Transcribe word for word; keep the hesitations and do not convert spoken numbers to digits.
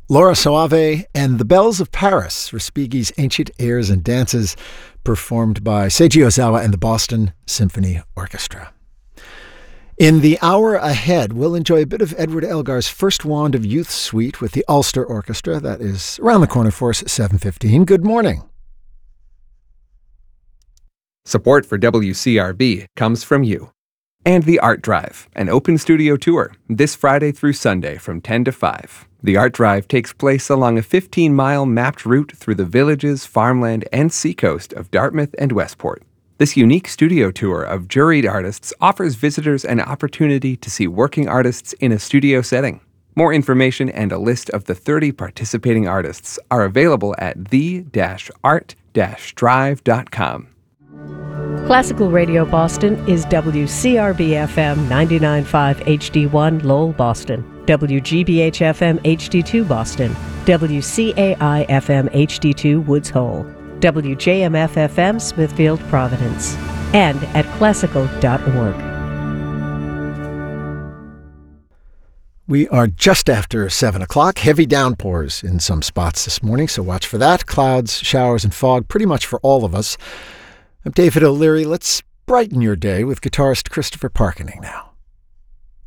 Laura Soave and the Bells of Paris, Respighi's ancient airs and dances, performed by Seiji Ozawa and the Boston Symphony Orchestra. In the hour ahead, we'll enjoy a bit of Edward Elgar's First Wand of Youth Suite with the Ulster Orchestra. That is around the corner for us at seven fifteen. Good morning. Support for W C R B comes from you. And the Art Drive, an open studio tour, this Friday through Sunday from ten to five. The Art Drive takes place along a fifteen-mile mapped route through the villages, farmland, and seacoast of Dartmouth and Westport. This unique studio tour of juried artists offers visitors an opportunity to see working artists in a studio setting. More information and a list of the thirty participating artists are available at the art drive dot com. Classical Radio Boston is W C R B F M ninety-nine point five H D one Lowell, Boston, W G B H F M H D two Boston, W C A I F M H D two Woods Hole, W J M F F M Smithfield, Providence, and at classical dot org. We are just after seven o'clock. Heavy downpours in some spots this morning, so watch for that. Clouds, showers, and fog pretty much for all of us. I'm David O'Leary. Let's brighten your day with guitarist Christopher Parkening now.